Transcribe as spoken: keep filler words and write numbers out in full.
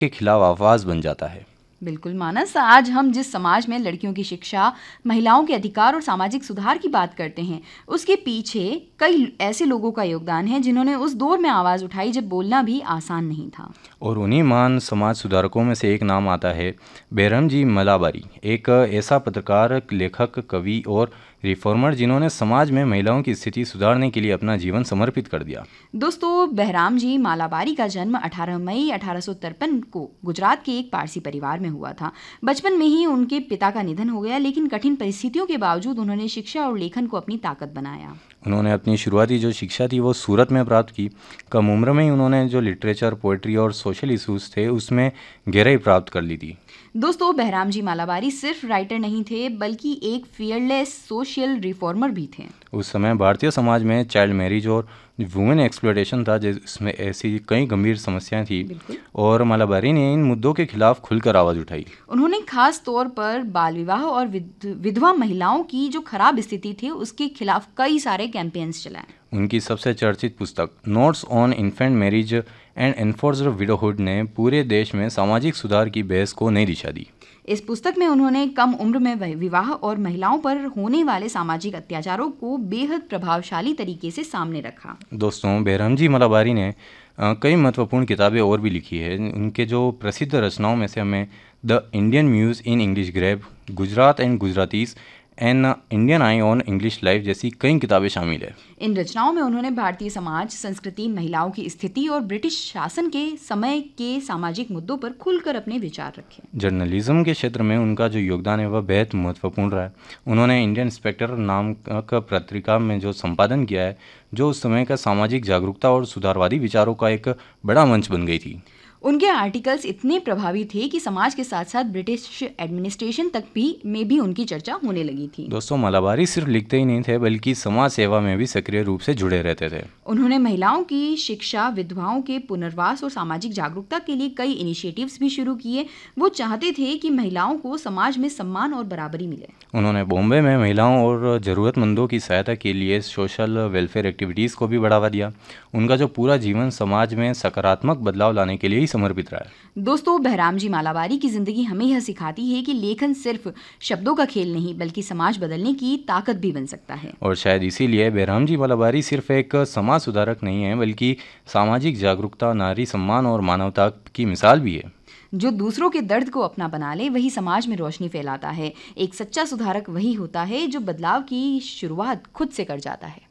के खिलाफ आवाज़ बन जाता है। बिल्कुल मानस, आज हम जिस समाज में लड़कियों की शिक्षा, महिलाओं के अधिकार और सामाजिक सुधार की बात करते हैं, उसके पीछे कई ऐसे लोगों का योगदान है जिन्होंने उस दौर में आवाज़ उठाई जब बोलना भी आसान नहीं था। और उन्हीं महान समाज सुधारकों में से एक नाम आता है बैरम जी मलाबारी, एक ऐसा पत्रकार, लेखक, कवि और रिफॉर्मर जिन्होंने समाज में महिलाओं की स्थिति सुधारने के लिए अपना जीवन समर्पित कर दिया। दोस्तों, बहराम जी मालाबारी का जन्म अठारह मई अठारह सौ तिरपन को गुजरात के एक पारसी परिवार में हुआ था। बचपन में ही उनके पिता का निधन हो गया, लेकिन कठिन परिस्थितियों के बावजूद उन्होंने शिक्षा और लेखन को अपनी ताकत बनाया। उन्होंने अपनी शुरुआती जो शिक्षा थी वो सूरत में प्राप्त की। कम उम्र में ही उन्होंने जो लिटरेचर, पोइट्री और सोशल इशूज़ थे उसमें गहराई प्राप्त कर ली थी। दोस्तों, बहराम जी मालाबारी सिर्फ राइटर नहीं थे, बल्कि एक फियरलेस सोशल रिफॉर्मर भी थे। उस समय भारतीय समाज में चाइल्ड मैरिज और वुमेन एक्सप्लॉयटेशन था, जिसमें ऐसी कई गंभीर समस्याएं थी और मालाबारी ने इन मुद्दों के खिलाफ खुलकर आवाज़ उठाई। उन्होंने खास तौर पर बाल विवाह और विधवा महिलाओं की जो खराब स्थिति थी उसके खिलाफ कई सारे कैंपेन्स चलाए। उनकी सबसे चर्चित पुस्तक notes on infant marriage and enforced widowhood ने पूरे देश में सामाजिक सुधार की बहस को नई दिशा दी। इस पुस्तक में उन्होंने कम उम्र में विवाह और महिलाओं पर होने वाले सामाजिक अत्याचारों को बेहद प्रभावशाली तरीके से सामने रखा। दोस्तों, बैरम जी मलाबारी ने कई महत्वपूर्ण किताबें और भी लिखी है। उनके जो प्रसिद्ध रचनाओं में से हमें the Indian muse in English grave, Gujarat and गुजरातीज़ and Indian I on English life जैसी कई किताबें शामिल है। इन रचनाओं में उन्होंने भारतीय समाज, संस्कृति, महिलाओं की स्थिति और ब्रिटिश शासन के समय के सामाजिक मुद्दों पर खुलकर अपने विचार रखे। जर्नलिज्म के क्षेत्र में उनका जो योगदान है वह बेहद महत्वपूर्ण रहा है। उन्होंने इंडियन स्पेक्टर नाम का पत्रिका में जो संपादन किया है, जो उस समय का सामाजिक जागरूकता और सुधारवादी विचारों का एक बड़ा मंच बन गई थी। उनके आर्टिकल्स इतने प्रभावी थे कि समाज के साथ साथ ब्रिटिश एडमिनिस्ट्रेशन तक भी में भी उनकी चर्चा होने लगी थी। दोस्तों, मलाबारी सिर्फ लिखते ही नहीं थे, बल्कि समाज सेवा में भी सक्रिय रूप से जुड़े रहते थे। उन्होंने महिलाओं की शिक्षा, विधवाओं के पुनर्वास और सामाजिक जागरूकता के लिए कई इनिशिएटिव्स भी शुरू किए। वो चाहते थे कि महिलाओं को समाज में सम्मान और बराबरी मिले। उन्होंने बॉम्बे में महिलाओं और ज़रूरतमंदों की सहायता के लिए सोशल वेलफेयर एक्टिविटीज़ को भी बढ़ावा दिया। उनका जो पूरा जीवन समाज में सकारात्मक बदलाव लाने के लिए ही समर्पित रहा है। दोस्तों, बहराम जी मालाबारी की जिंदगी हमें यह सिखाती है कि लेखन सिर्फ शब्दों का खेल नहीं, बल्कि समाज बदलने की ताकत भी बन सकता है। और शायद इसीलिए बैरम जी मलाबारी सिर्फ एक समाज सुधारक नहीं है, बल्कि सामाजिक जागरूकता, नारी सम्मान और मानवता की मिसाल भी है। जो दूसरों के दर्द को अपना बना ले, वही समाज में रोशनी फैलाता है। एक सच्चा सुधारक वही होता है जो बदलाव की शुरुआत खुद से कर जाता है।